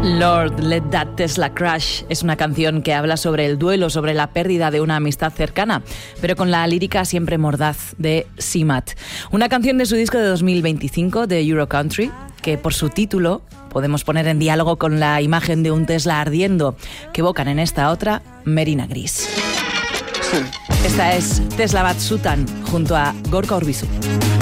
Lord, Let That Tesla Crash es una canción que habla sobre el duelo, sobre la pérdida de una amistad cercana, pero con la lírica siempre mordaz de Simat. Una canción de su disco de 2025, de Eurocountry, que por su título podemos poner en diálogo con la imagen de un Tesla ardiendo que evocan en esta otra Merina Gris. Esta es Tesla Bat Sutan junto a Gorka Urbizu.